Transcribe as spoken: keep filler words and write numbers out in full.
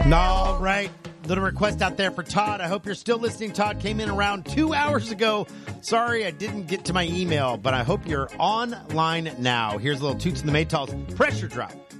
All right. Little request out there for Todd. I hope you're still listening. Todd came in around two hours ago. Sorry I didn't get to my email, but I hope you're online now. Here's a little Toots and the Maytals Pressure Drop